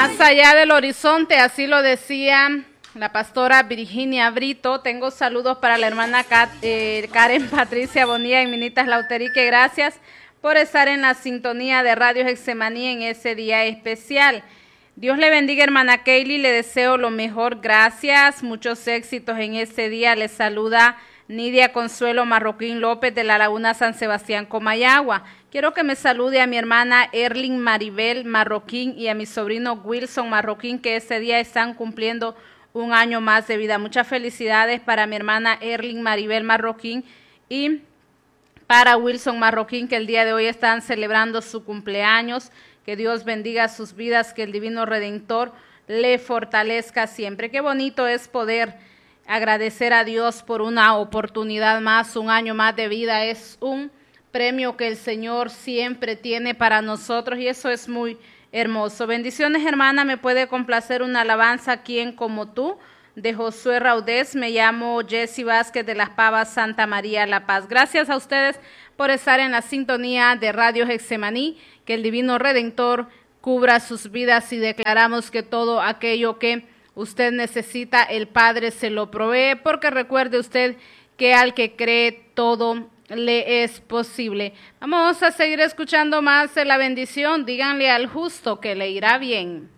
Más allá del horizonte, así lo decía la pastora Virginia Brito. Tengo saludos para la hermana Karen Patricia Bonilla en Minitas Lauterique. Gracias por estar en la sintonía de Radio Getsemaní en ese día especial. Dios le bendiga, hermana Kaylee, le deseo lo mejor. Gracias, muchos éxitos en este día. Les saluda Nidia Consuelo Marroquín López de la Laguna San Sebastián, Comayagua. Quiero que me salude a mi hermana Erling Maribel Marroquín y a mi sobrino Wilson Marroquín, que este día están cumpliendo un año más de vida. Muchas felicidades para mi hermana Erling Maribel Marroquín y para Wilson Marroquín, que el día de hoy están celebrando su cumpleaños. Que Dios bendiga sus vidas, que el Divino Redentor le fortalezca siempre. Qué bonito es poder agradecer a Dios por una oportunidad más, un año más de vida. Es un premio que el Señor siempre tiene para nosotros y eso es muy hermoso. Bendiciones, hermana. Me puede complacer una alabanza, ¿Quién como tú?, de Josué Raudés. Me llamo Jessy Vázquez de Las Pavas, Santa María, La Paz. Gracias a ustedes por estar en la sintonía de Radio Getsemaní. Que el Divino Redentor cubra sus vidas y declaramos que todo aquello que usted necesita, el Padre se lo provee, porque recuerde usted que al que cree todo le es posible. Vamos a seguir escuchando más de la bendición. Díganle al justo que le irá bien.